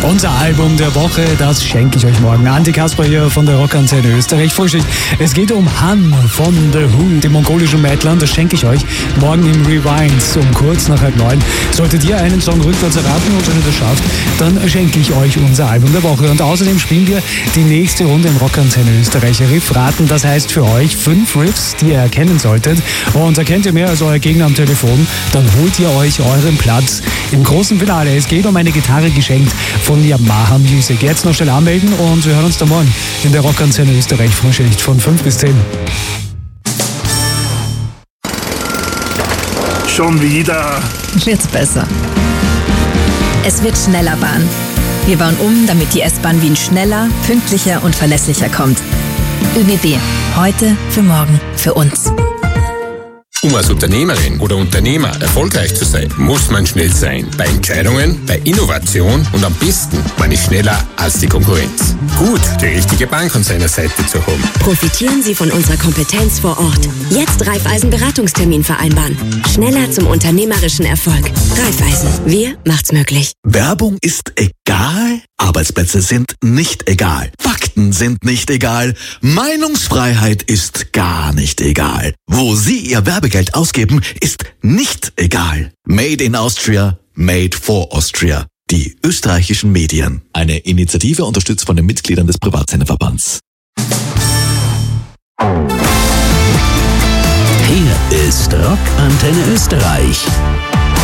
Unser Album der Woche, das schenke ich euch morgen. Andi Kasper hier von der Rockantenne Österreich. Frühschicht. Es geht um Han von The Who, dem mongolischen Mettlern. Das schenke ich euch morgen im Rewinds um kurz nach 8:30. Solltet ihr einen Song rückwärts erraten und wenn ihr das schafft, dann schenke ich euch unser Album der Woche. Und außerdem spielen wir die nächste Runde im Rockantenne Österreich Riffraten. Das heißt für euch 5 Riffs, die ihr erkennen solltet. Und erkennt ihr mehr als euer Gegner am Telefon, dann holt ihr euch euren Platz im großen Finale. Es geht um eine Gitarre geschenkt von Yamaha Music. Jetzt noch schnell anmelden und wir hören uns da morgen in der Rockantenne Österreich Frühschicht von 5 bis 10. Schon wieder. Wird's besser. Es wird schneller Bahn. Wir bauen um, damit die S-Bahn Wien schneller, pünktlicher und verlässlicher kommt. ÖBB. Heute, für morgen, für uns. Um als Unternehmerin oder Unternehmer erfolgreich zu sein, muss man schnell sein. Bei Entscheidungen, bei Innovation und am besten, man ist schneller als die Konkurrenz. Gut, die richtige Bank an seiner Seite zu haben. Profitieren Sie von unserer Kompetenz vor Ort. Jetzt Raiffeisen Beratungstermin vereinbaren. Schneller zum unternehmerischen Erfolg. Raiffeisen. Wir macht's möglich. Werbung ist egal? Arbeitsplätze sind nicht egal. Fakten sind nicht egal. Meinungsfreiheit ist gar nicht egal. Wo Sie Ihr Werbegeld ausgeben, ist nicht egal. Made in Austria, made for Austria. Die österreichischen Medien. Eine Initiative unterstützt von den Mitgliedern des Privatsenderverbands. Hier ist Rockantenne Österreich.